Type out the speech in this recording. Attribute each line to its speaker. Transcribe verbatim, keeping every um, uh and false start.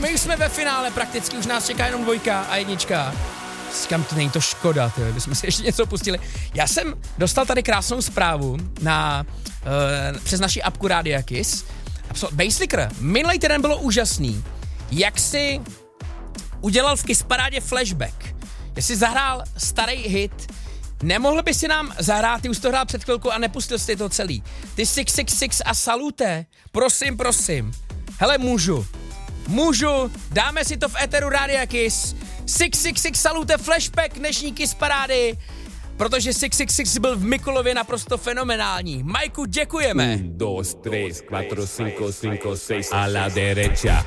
Speaker 1: my jsme ve finále, prakticky už nás čeká jenom dvojka a jednička. Říkám, to není to škoda, tyjo, bychom si ještě něco pustili. Já jsem dostal tady krásnou zprávu na, uh, přes naši apku Rádia Kiss. Basslicker, minulý týden bylo úžasný, jak si udělal v Kiss parádě flashback. Jestli zahrál starý hit, nemohl by si nám zahrát, ty už to hrál před chvilkou a nepustil jsi to celý. Ty šest set šedesát šest a Salute, prosím, prosím. Hele, můžu, můžu, dáme si to v éteru Rádia Kiss. šest set šedesát šest Salute, flashback dnešní Kiss parády, protože šest set šedesát šest byl v Mikulově naprosto fenomenální. Majku, děkujeme.
Speaker 2: un, dos, tres, cuatro, cinco, cinco, seis, a la derecha.